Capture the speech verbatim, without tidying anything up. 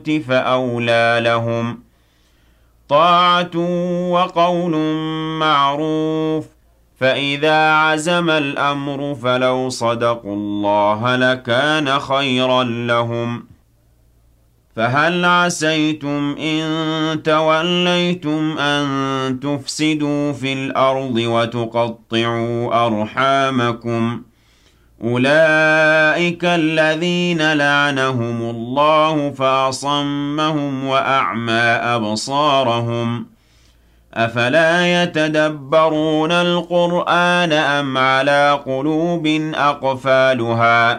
فأولى لهم طاعة وقول معروف فإذا عزم الأمر فلو صدقوا الله لكان خيرا لهم فهل عسيتم إن توليتم أن تفسدوا في الأرض وتقطعوا أرحامكم أولئك الذين لعنهم الله فأصمهم وأعمى أبصارهم أفلا يتدبرون القرآن أم على قلوب أقفالها